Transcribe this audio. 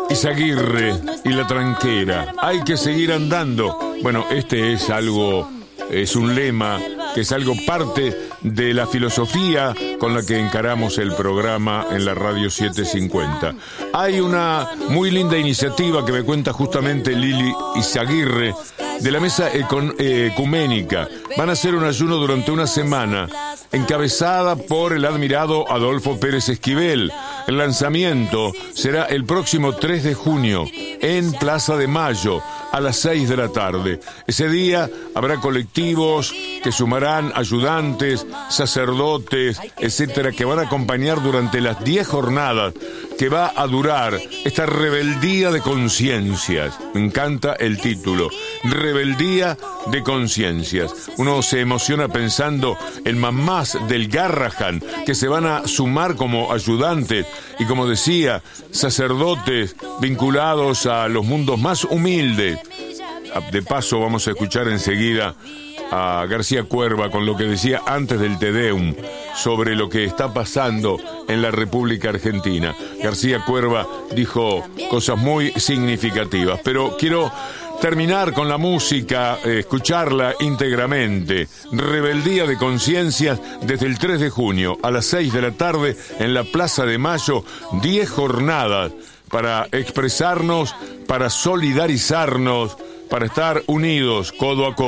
Izaguirre y la tranquera. Hay que seguir andando. Bueno, este es un lema, que es algo parte de la filosofía con la que encaramos el programa en la Radio 750. Hay una muy linda iniciativa que me cuenta justamente Lili Izaguirre, de la mesa ecuménica. Van a hacer un ayuno durante una semana, encabezada por el admirado Adolfo Pérez Esquivel. El lanzamiento será el próximo 3 de junio en Plaza de Mayo a las 6 de la tarde. Ese día habrá colectivos que sumarán ayudantes, sacerdotes, etcétera, que van a acompañar durante las 10 jornadas que va a durar esta rebeldía de conciencias. Me encanta el título, rebeldía de conciencias. Uno se emociona pensando en mamás del Garrahan que se van a sumar como ayudantes y, como decía, sacerdotes vinculados a los mundos más humildes. De paso vamos a escuchar enseguida a García Cuerva con lo que decía antes del Te Deum sobre lo que está pasando en la República Argentina. García Cuerva dijo cosas muy significativas, pero quiero terminar con la música, escucharla íntegramente. Rebeldía de conciencias desde el 3 de junio a las 6 de la tarde en la Plaza de Mayo, 10 jornadas para expresarnos, para solidarizarnos, para estar unidos codo a codo.